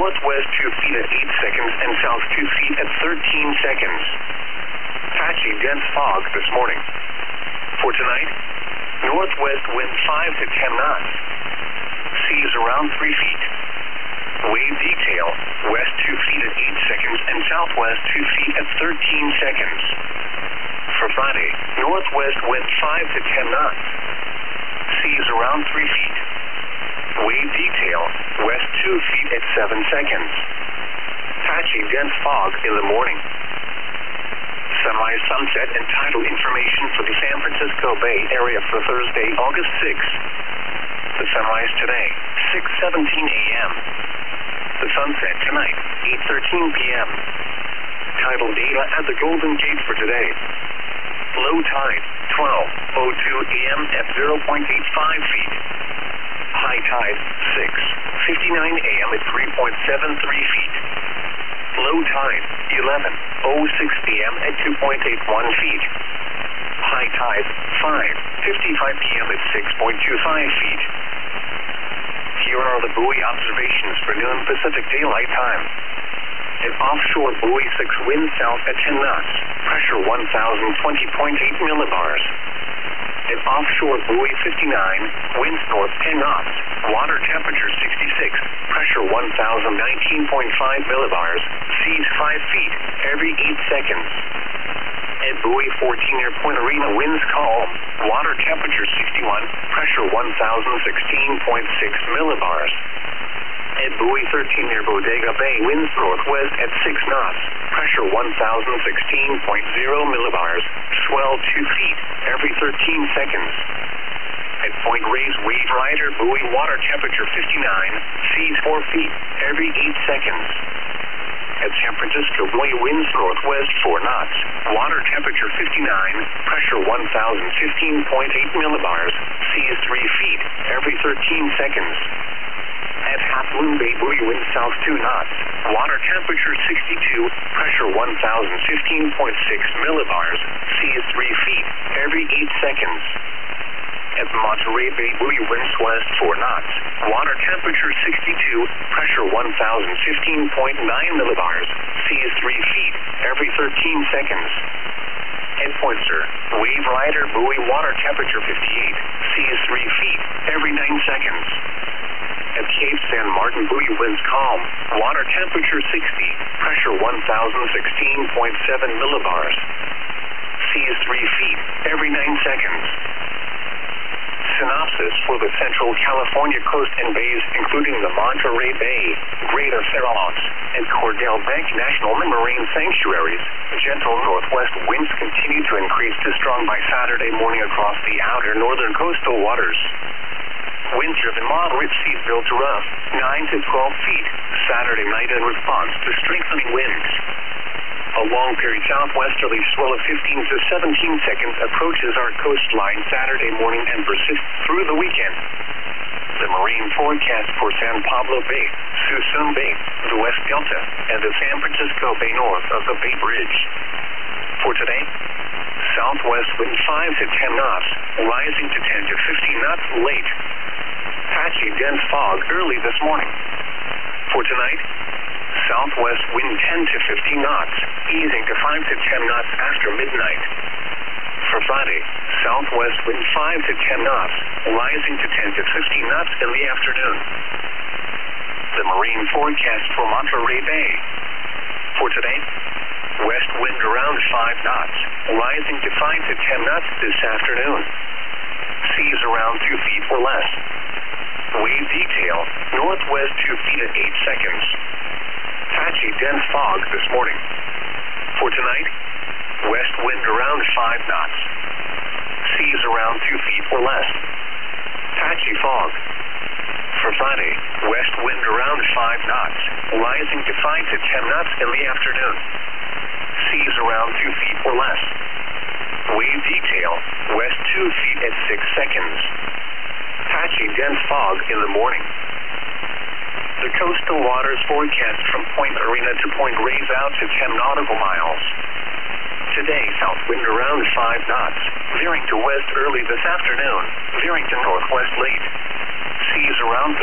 northwest 2 feet at 8 seconds, and south 2 feet at 13 seconds. Patchy dense fog this morning. For tonight, northwest wind 5 to 10 knots. Seas around 3 feet. Wave detail, west 2 feet at 8 seconds and southwest 2 feet at 13 seconds. For Friday, northwest wind 5 to 10 knots. Seas around 3 feet. Wave detail, west 2 feet at 7 seconds. Patchy dense fog in the morning. Sunrise, sunset, and tidal information for the San Francisco Bay Area for Thursday, August 6th. The sunrise today, 6:17 a.m. The sunset tonight, 8:13 p.m. Tidal data at the Golden Gate for today. Low tide, 12:02 a.m. at 0.85 feet. High tide, 6:59 a.m. at 3.73 feet. Low tide, 11:06 p.m. at 2.81 feet. High tide, 5:55 p.m. at 6.25 feet. Here are the buoy observations for noon Pacific Daylight Time. An offshore buoy 6 wind south at 10 knots, pressure 1,020.8 millibars. An offshore buoy 59, winds north 10 knots, water temperature 66, pressure 1,019.5 millibars, seas 5 feet every 8 seconds. At buoy 14 near Point Arena, winds calm, water temperature 61, pressure 1,016.6 millibars. At buoy 13 near Bodega Bay, winds northwest at 6 knots, pressure 1,016.0 millibars, swell 2 feet every 13 seconds. At Point Reyes, Wave Rider, buoy water temperature 59, seas 4 feet every 8 seconds. At San Francisco, buoy winds northwest 4 knots, water temperature 59, pressure 1,015.8 millibars, seas 3 feet every 13 seconds. At Half Moon Bay, buoy winds south 2 knots, water temperature 62, pressure 1,015.6 millibars, seas 3 feet every 8 seconds. At Monterey Bay, buoy winds west 4 knots, water temperature 62, pressure 1,015.9 millibars, seas 3 feet every 13 seconds. At Pointer, Wave Rider, buoy water temperature 58, seas 3 feet every 9 seconds. At Cape San Martin, buoy winds calm, water temperature 60, pressure 1,016.7 millibars, seas 3 feet every 9 seconds. Synopsis for the Central California coast and bays, including the Monterey Bay, Greater Fairmont, and Cordell Bank National Marine Sanctuaries. Gentle northwest winds continue to increase to strong by Saturday morning across the outer northern coastal waters. Wind-driven moderate seas built to rough, 9 to 12 feet, Saturday night in response to strengthening winds. A long-period southwesterly swell of 15 to 17 seconds approaches our coastline Saturday morning and persists through the weekend. The marine forecast for San Pablo Bay, Suisun Bay, the West Delta, and the San Francisco Bay north of the Bay Bridge. For today, southwest wind 5 to 10 knots, rising to 10 to 15 knots late. Patchy dense fog early this morning. For tonight, southwest wind 10 to 15 knots, easing to 5 to 10 knots after midnight. For Friday, southwest wind 5 to 10 knots, rising to 10 to 15 knots in the afternoon. The marine forecast for Monterey Bay. For today, west wind around 5 knots, rising to 5 to 10 knots this afternoon. Seas around 2 feet or less. Wave detail, northwest 2 feet at 8 seconds. Patchy dense fog this morning. For tonight, west wind around 5 knots. Seas around 2 feet or less. Patchy fog. For Friday, west wind around 5 knots, rising to 5 to 10 knots in the afternoon. Seas around 2 feet or less. Wave detail, west 2 feet at 6 seconds. Patchy dense fog in the morning. The coastal waters forecast from Point Arena to Point Reyes out to 10 nautical miles. Today, south wind around 5 knots, veering to west early this afternoon, veering to northwest late. Seas around